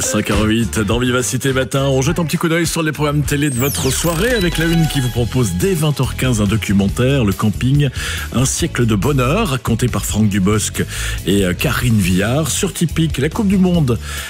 5h08 dans Vivacité Matin, on jette un petit coup d'œil sur les programmes télé de votre soirée avec la une qui vous propose dès 20h15 un documentaire, Le Camping, un siècle de bonheur, raconté par Franck Dubosc et Karine Viard. Sur Tipeee, la Coupe du Monde